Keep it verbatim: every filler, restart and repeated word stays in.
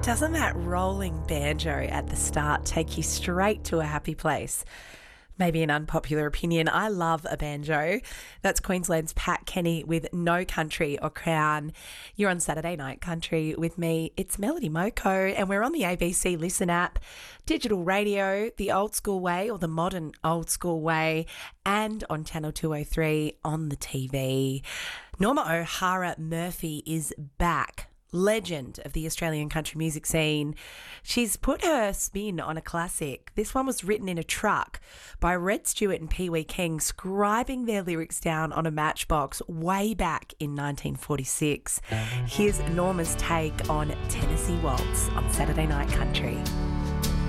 Doesn't that rolling banjo at the start take you straight to a happy place? Maybe an unpopular opinion. I love a banjo. That's Queensland's Pat Kenny with No Country or Crown. You're on Saturday Night Country with me. It's Melody Moko, and we're on the A B C Listen app, digital radio, the old school way or the modern old school way, and on Channel two oh three on the T V. Norma O'Hara Murphy is back. Legend of the Australian country music scene. She's put her spin on a classic. This one was written in a truck by Red Stewart and Pee Wee King, scribing their lyrics down on a matchbox way back in nineteen forty-six. Here's Norma's take on Tennessee Waltz on Saturday Night Country.